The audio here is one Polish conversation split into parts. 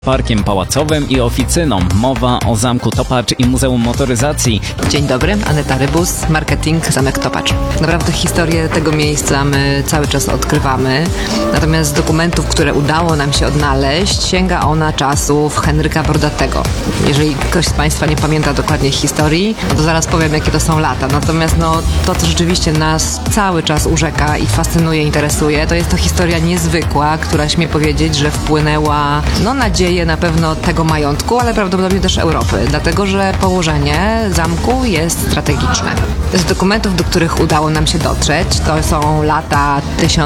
Parkiem Pałacowym i oficyną. Mowa o Zamku Topacz i Muzeum Motoryzacji. Dzień dobry, Aneta Rybus, marketing Zamek Topacz. Naprawdę historię tego miejsca my cały czas odkrywamy, natomiast z dokumentów, które udało nam się odnaleźć, sięga ona czasów Henryka Brodatego. Jeżeli ktoś z Państwa nie pamięta dokładnie historii, to zaraz powiem, jakie to są lata. Natomiast to, co rzeczywiście nas cały czas urzeka i fascynuje, interesuje, to jest to historia niezwykła, która śmie powiedzieć, że wpłynęła na dzieje na pewno tego majątku, ale prawdopodobnie też Europy, dlatego że położenie zamku jest strategiczne. Z dokumentów, do których udało nam się dotrzeć, to są lata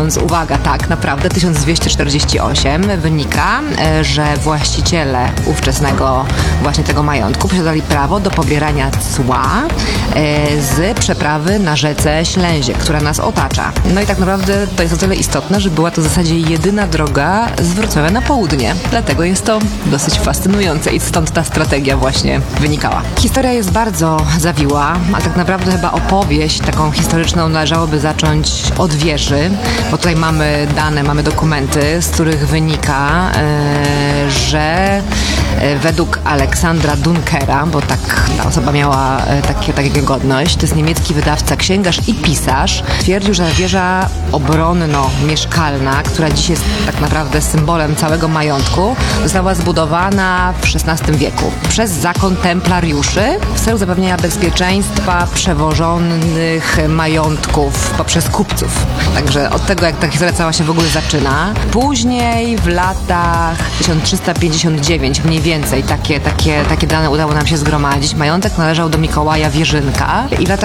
1248, wynika, że właściciele ówczesnego właśnie tego majątku posiadali prawo do pobierania cła z przeprawy na rzece Ślęzie, która nas otacza. No i tak naprawdę to jest o tyle istotne, że była to w zasadzie jedyna droga z Wrocławia na południe. Dlatego jest to dosyć fascynujące i stąd ta strategia właśnie wynikała. Historia jest bardzo zawiła, a tak naprawdę chyba opowieść taką historyczną należałoby zacząć od wieży, bo tutaj mamy dane, mamy dokumenty, z których wynika, że według Aleksandra Dunkera, bo tak ta osoba miała taką godność, to jest niemiecki wydawca, księgarz i pisarz, twierdził, że wieża obronno-mieszkalna, która dziś jest tak naprawdę symbolem całego majątku, została zbudowana w XVI wieku przez zakon templariuszy w celu zapewnienia bezpieczeństwa przewożonych majątków poprzez kupców. Także od tego, jak ta historia cała się w ogóle zaczyna. Później w latach 1359 mniej więcej takie dane udało nam się zgromadzić. Majątek należał do Mikołaja Wierzynka i w latach